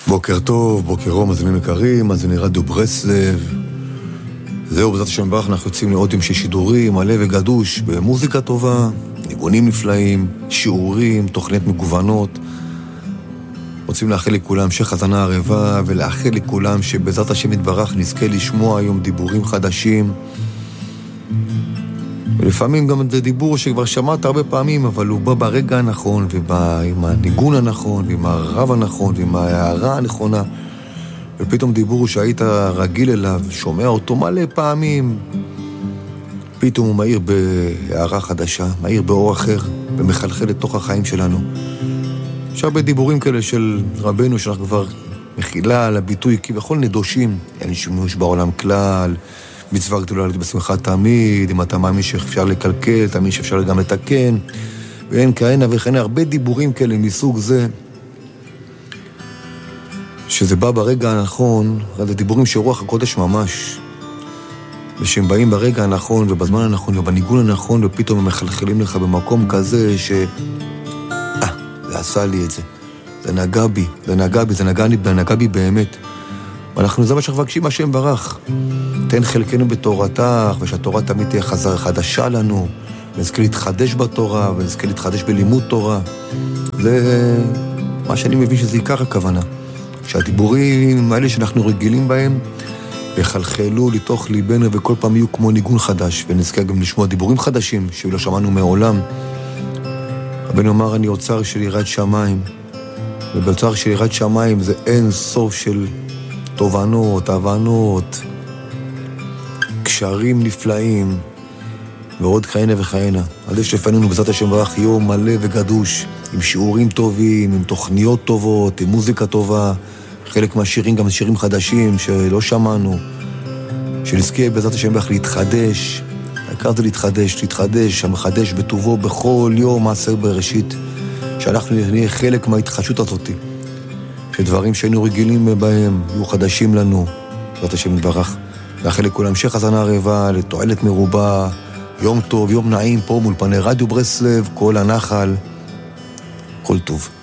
בוקר טוב, בוקר אור, מאזינים יקרים, מאזיני רדיו ברסלב. זהו, בעזרת השם ברך, אנחנו יוצאים לעוד יום של שידורים, מלא וגדוש, במוזיקה טובה, ניגונים נפלאים, שיעורים, תוכניות מגוונות. רוצים לאחל לכולם המשך האזנה ערבה, ולאחל לכולם שבעזרת השם יתברך נזכה לשמוע היום דיבורים חדשים. ולפעמים גם זה דיבור שכבר שמעת הרבה פעמים, אבל הוא בא ברגע הנכון, ובא עם הניגון הנכון, ועם הרב הנכון, ועם ההערה הנכונה. ופתאום דיבור שהיית רגיל אליו, שומע אותו מלא פעמים, פתאום הוא מהיר בהערה חדשה, מהיר באור אחר, ומחלחל לתוך החיים שלנו. יש הרבה דיבורים כאלה של רבנו, שאנחנו כבר מכילה על הביטוי, כביכול נדושים, אין שימוש בעולם כלל, מצווה גדולה בשמחה תמיד, אם אתה מאמין שאפשר לקלקל, תאמין שאפשר גם לתקן, ואין כהנה וכהנה, הרבה דיבורים כאלה מסוג זה, שזה בא ברגע הנכון, זה דיבורים שרוח הקודש ממש, ושהם באים ברגע הנכון ובזמן הנכון ובניגון הנכון, ופתאום הם מחלחלים לך במקום כזה זה עשה לי את זה, זה נגע בי, זה נגע בי באמת. ואנחנו זה מה שאנחנו מבקשים השם ברך, תן חלקנו בתורתך, ושהתורה תמיד תהיה חדשה לנו, ונזכה להתחדש בתורה, ונזכה להתחדש בלימוד תורה. זה מה שאני מבין שזה עיקר הכוונה, שהדיבורים האלה שאנחנו רגילים בהם יחלחלו לתוך ליבנו, וכל פעם יהיו כמו ניגון חדש, ונזכה גם לשמוע דיבורים חדשים שלא שמענו מעולם. רבנו אמר, אני אוצר של יראת שמיים, ובאוצר של יראת שמיים זה אין סוף של תובנות, הבנות, קשרים נפלאים, ועוד כהנה וכהנה. אז יש לפנינו בעזרת השם ברך יום מלא וגדוש, עם שיעורים טובים, עם תוכניות טובות, עם מוזיקה טובה, חלק מהשירים גם שירים חדשים שלא שמענו, שנזכה בעזרת השם ברך להתחדש. העיקר זה להתחדש, המחדש בטובו בכל יום מעשר בראשית, שאנחנו נהיה חלק מההתחדשות הזאת, שדברים שהיינו רגילים בהם יהיו חדשים לנו, בעזרת השם יתברך. לאחל לכולם המשך האזנה ערבה, לתועלת מרובה, יום טוב, יום נעים פה מול פני רדיו ברסלב, כל הנחל, כל טוב.